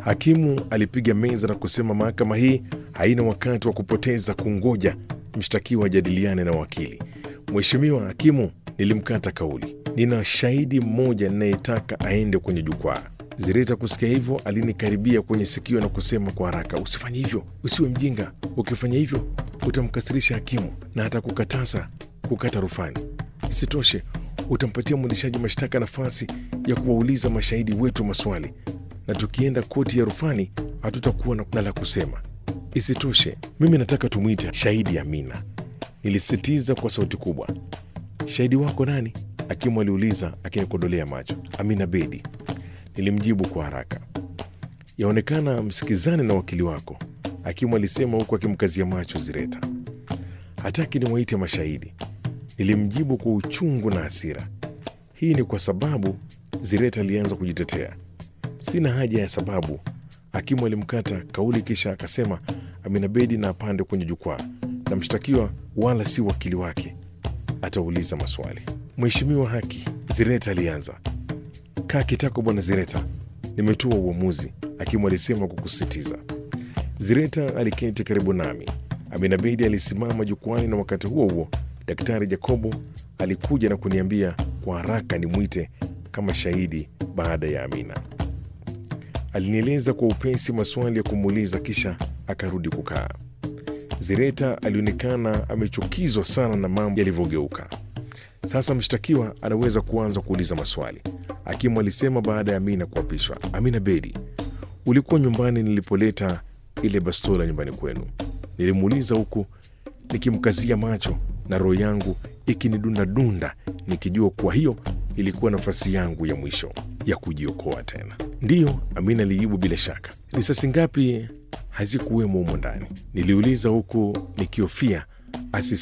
Hakimu alipiga meza na kusema mahakama hii haina wakati wa kupoteza kungoja mshtakiwa ajadiliane na wakili. Mheshimiwa hakimu, nilimkata kauli. Nina shahidi mmoja ninayetaka aende kwenye jukwaa. Zireta kusikia hivyo alinikaribia kwenye sikio na kusema kwa haraka, usifanye hivyo, usiwe mjinga. Ukifanya hivyo utamkasirisha hakimu na atakukataza kukata rufani. Isitoshe, utampatia mwendeshaji mashtaka nafasi ya kuwauliza mashahidi wetu maswali, na tukienda koti ya rufani hatutakuwa na la kusema. Isitoshe, mimi nataka tumwite shahidi Amina, nilisisitiza kwa sauti kubwa. Shahidi wako nani? Hakimu aliuliza akinikodolea macho. Amina Bedi, nilimjibu kwa haraka. Yaonekana msikizane na wakili wako, hakimu alisema huku akimkazia macho Zireta. Hataki niwaite mashahidi, nilimjibu kwa uchungu na hasira. Hii ni kwa sababu, Zireta alianza kujitetea. Sina haja ya sababu, hakimu alimkata kauli kisha akasema Amina Bedi na apande kwenye jukwaa, na mshtakiwa wala si wakili wake atauliza maswali. Mheshimiwa haki, Zireta alianza. Kaa kitako bwana Zireta, nimetoa uamuzi, hakimu alisema kwa kusisitiza. Zireta aliketi karibu nami. Amina Bedi alisimama jukwani, na wakati huo huo Daktari Jacobo alikuja na kuniambia kwa haraka nimwite kama shahidi baada ya Amina. Alinieleza kwa upesi maswali ya kumuuliza kisha akarudi kukaa. Zireta alionekana amechukizwa sana na mambo yalivyogeuka. Sasa mshtakiwa anaweza kuanza kuuliza maswali, hakimu alisema baada ya Amina kuapishwa. Amina Bedi, ulikuwa nyumbani nilipoleta ile bastola nyumbani kwenu? Nilimuuliza huku nikimkazia macho na roho yangu ikinidunda nikijua kwa hiyo ilikuwa nafasi yangu ya mwisho ya kujiokoa tena. Ndiyo, Amina alijibu bila shaka. Risasi ngapi hazikuwemo humo ndani? Niliuliza huku nikihofia